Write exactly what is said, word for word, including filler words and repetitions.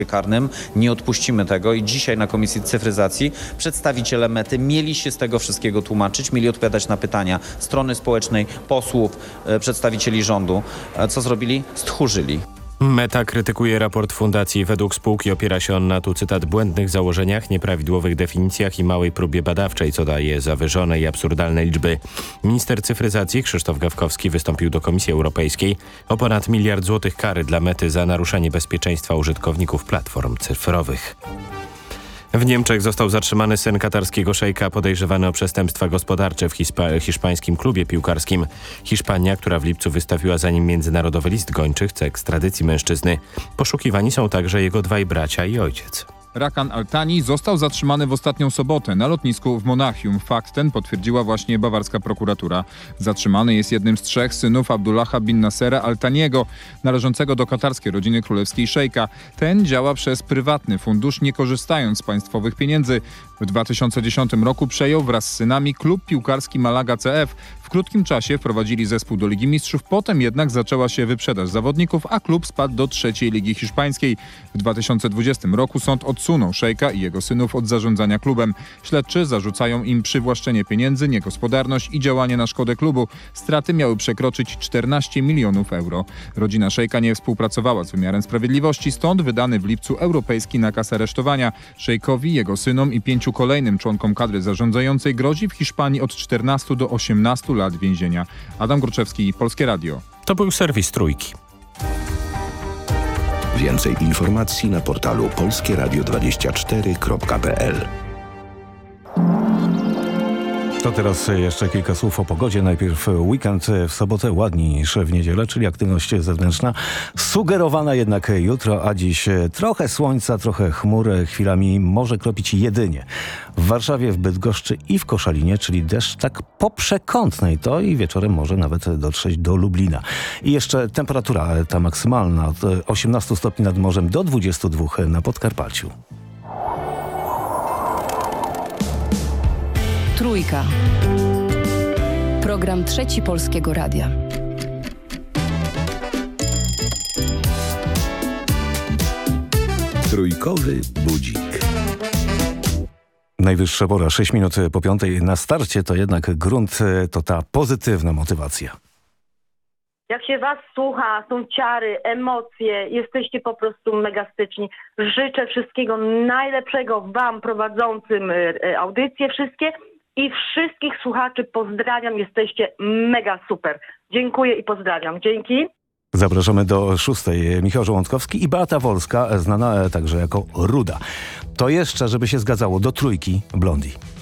karnym. Nie odpuścimy tego i dzisiaj na Komisji Cyfryzacji przedstawiciele Mety mieli się z tego wszystkiego tłumaczyć, mieli odpowiadać na pytania strony społecznej, posłów, przedstawicieli rządu. Co zrobili? Stchórzyli. Meta krytykuje raport fundacji. Według spółki opiera się on na, tu cytat, błędnych założeniach, nieprawidłowych definicjach i małej próbie badawczej, co daje zawyżone i absurdalne liczby. Minister cyfryzacji Krzysztof Gawkowski wystąpił do Komisji Europejskiej o ponad miliard złotych kary dla Mety za naruszenie bezpieczeństwa użytkowników platform cyfrowych. W Niemczech został zatrzymany syn katarskiego szejka podejrzewany o przestępstwa gospodarcze w hispa- hiszpańskim klubie piłkarskim. Hiszpania, która w lipcu wystawiła za nim międzynarodowy list gończy, chce ekstradycji mężczyzny. Poszukiwani są także jego dwaj bracia i ojciec. Rakan Al-Thani został zatrzymany w ostatnią sobotę na lotnisku w Monachium. Fakt ten potwierdziła właśnie bawarska prokuratura. Zatrzymany jest jednym z trzech synów Abdullaha bin Nasera Al-Thaniego, należącego do katarskiej rodziny królewskiej szejka. Ten działa przez prywatny fundusz, nie korzystając z państwowych pieniędzy. W dwa tysiące dziesiątym roku przejął wraz z synami klub piłkarski Malaga C F. W krótkim czasie wprowadzili zespół do Ligi Mistrzów, potem jednak zaczęła się wyprzedaż zawodników, a klub spadł do trzeciej Ligi Hiszpańskiej. W dwa tysiące dwudziestym roku sąd odsunął szejka i jego synów od zarządzania klubem. Śledczy zarzucają im przywłaszczenie pieniędzy, niegospodarność i działanie na szkodę klubu. Straty miały przekroczyć czternaście milionów euro. Rodzina szejka nie współpracowała z wymiarem sprawiedliwości, stąd wydany w lipcu europejski nakaz aresztowania. Szejkowi, jego synom i pięciu kolejnym członkom kadry zarządzającej grozi w Hiszpanii od czternastu do osiemnastu lat więzienia. Adam Gruczewski, Polskie Radio. To był serwis Trójki. Więcej informacji na portalu polskie radio dwadzieścia cztery kropka p l. To teraz jeszcze kilka słów o pogodzie. Najpierw weekend w sobotę ładniej niż w niedzielę, czyli aktywność zewnętrzna. Sugerowana jednak jutro, a dziś trochę słońca, trochę chmur, chwilami może kropić jedynie w Warszawie, w Bydgoszczy i w Koszalinie, czyli deszcz tak poprzekątnej. To i wieczorem może nawet dotrzeć do Lublina. I jeszcze temperatura ta maksymalna od osiemnastu stopni nad morzem do dwudziestu dwóch na Podkarpaciu. Trójka. Program Trzeci Polskiego Radia. Trójkowy budzik. Najwyższa pora, sześć minut po piątej. Na starcie to jednak grunt, to ta pozytywna motywacja. Jak się was słucha, są ciary, emocje, jesteście po prostu mega styczni. Życzę wszystkiego najlepszego wam prowadzącym audycje wszystkie i wszystkich słuchaczy pozdrawiam, jesteście mega super. Dziękuję i pozdrawiam. Dzięki. Zapraszamy do szóstej. Michał Żołądkowski i Beata Wolska, znana także jako Ruda. To jeszcze, żeby się zgadzało, do trójki Blondie.